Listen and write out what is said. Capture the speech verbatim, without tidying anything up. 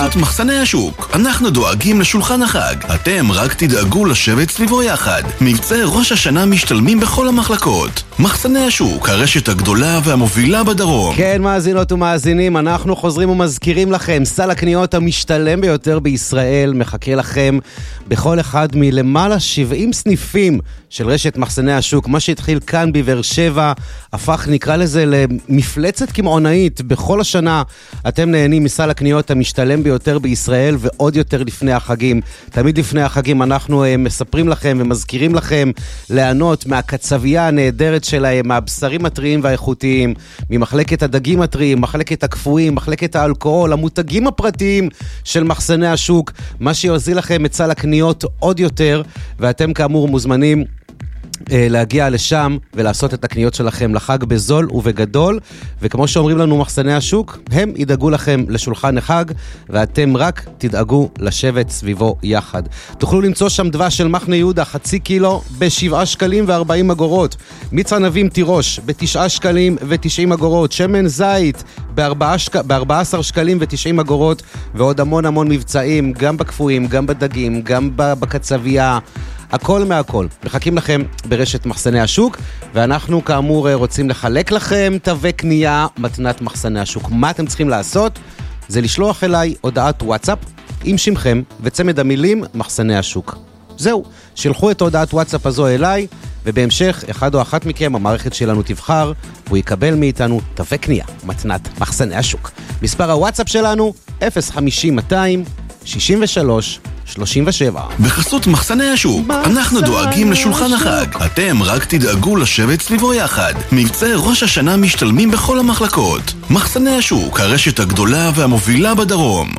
בחסות מחסני השוק, אנחנו דואגים לשולחן החג. אתם רק תדאגו לשבת סביבו יחד. מבצעי ראש השנה משתלמים בכל המחלקות. מחסני השוק, הרשת הגדולה והמובילה בדרום. כן, מאזינות ומאזינים, אנחנו חוזרים ומזכירים לכם, סל הקניות המשתלם ביותר בישראל מחכה לכם בכל אחד מלמעלה שבעים סניפים של רשת מחסני השוק. מה שהתחיל כאן בבאר שבע הפך, נקרא לזה, למפלצת קמעונאית. בכל השנה אתם נהנים מסל הקניות המשתלם ביותר בישראל, ועוד יותר לפני החגים. תמיד לפני החגים אנחנו uh, מספרים לכם ומזכירים לכם ליהנות מהקצבייה הנהדרת שלהם, מהבשרים הטריים והאיכותיים, ממחלקת הדגים הטריים, מחלקת הקפואים, מחלקת האלכוהול, המותגים הפרטיים של מחסני השוק, מה שיוזיל לכם את סל הקניות עוד יותר, ואתם כאמור מוזמנים להגיע לשם ולעשות את הקניות שלכם לחג בזול ובגדול. וכמו שאומרים לנו מחסני השוק, הם ידאגו לכם לשולחן החג, ואתם רק תדאגו לשבת סביבו יחד. תוכלו למצוא שם דבש של מחנה יהודה חצי קילו בשבעה שקלים וארבעים אגורות, מיץ ענבים תירוש בתשעה שקלים ותשעים אגורות, שמן זית בארבעה עשר שקלים ותשעים אגורות, ועוד המון המון מבצעים, גם בקפואים, גם בדגים, גם בקצבייה, הכל מהכל. מחכים לכם ברשת מחסני השוק, ואנחנו כאמור רוצים לחלק לכם תווי קנייה מתנת מחסני השוק. מה אתם צריכים לעשות? זה לשלוח אליי הודעת וואטסאפ עם שמכם וצמד המילים מחסני השוק. זהו, שלחו את הודעת וואטסאפ הזו אליי, ובהמשך אחד או אחת מכם המערכת שלנו תבחר, והוא יקבל מאיתנו תווי קנייה מתנת מחסני השוק. מספר הוואטסאפ שלנו אפס חמישים מאתיים שישים ושלוש שלושים ושבע. בחסות מחסני השוק, אנחנו דואגים לשולחן החג. אתם רק תדאגו לשבת סביבו יחד. מבצעי ראש השנה משתלמים בכל המחלקות. מחסני השוק, הרשת הגדולה והמובילה בדרום.